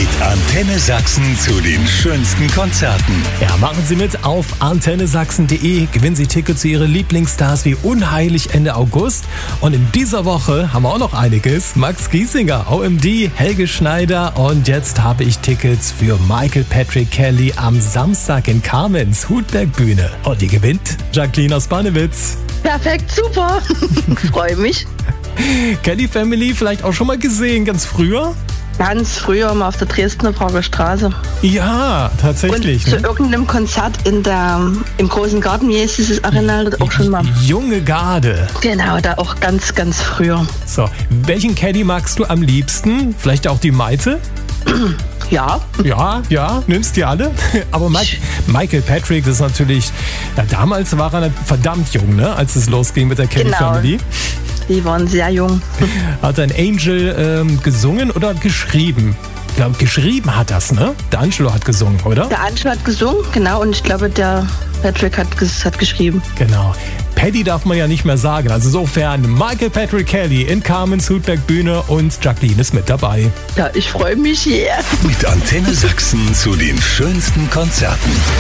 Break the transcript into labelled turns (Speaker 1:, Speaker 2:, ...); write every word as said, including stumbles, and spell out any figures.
Speaker 1: Mit Antenne Sachsen zu den schönsten Konzerten.
Speaker 2: Ja, machen Sie mit auf antenne sachsen punkt de. Gewinnen Sie Tickets zu Ihren Lieblingsstars wie Unheilig Ende August. Und in dieser Woche haben wir auch noch einiges. Max Giesinger, O M D, Helge Schneider. Und jetzt habe ich Tickets für Michael Patrick Kelly am Samstag in Kamenz, Hutberg-Bühne. Und die gewinnt Jacqueline aus Bannewitz.
Speaker 3: Perfekt, super. Freue mich.
Speaker 2: Kelly Family vielleicht auch schon mal gesehen, ganz früher?
Speaker 3: Ganz früher mal auf der Dresdner Prager Straße.
Speaker 2: Ja, tatsächlich.
Speaker 3: Und
Speaker 2: ne?
Speaker 3: zu irgendeinem Konzert in der, im Großen Garten, wie ist dieses Arenal, dort auch schon mal.
Speaker 2: Junge Garde.
Speaker 3: Genau, da auch ganz, ganz früher.
Speaker 2: So, welchen Caddy magst du am liebsten? Vielleicht auch die Maite?
Speaker 3: Ja.
Speaker 2: Ja, ja, nimmst die alle. Aber Mike, Michael Patrick, das ist natürlich, ja, damals war er verdammt jung, ne, als es losging mit der Kelly
Speaker 3: Genau.
Speaker 2: Family.
Speaker 3: Die waren sehr jung.
Speaker 2: Hat ein Angel ähm, gesungen oder geschrieben? Ich glaube, geschrieben hat das, ne? Der Angelo hat gesungen, oder?
Speaker 3: Der Angelo hat gesungen, genau, und ich glaube, der Patrick hat, ges- hat geschrieben.
Speaker 2: Genau. Paddy darf man ja nicht mehr sagen. Also insofern Michael Patrick Kelly in Kamenz, Hutberg-Bühne und Jacqueline ist mit dabei.
Speaker 3: Ja, ich freue mich, yeah.
Speaker 1: Mit Antenne Sachsen zu den schönsten Konzerten.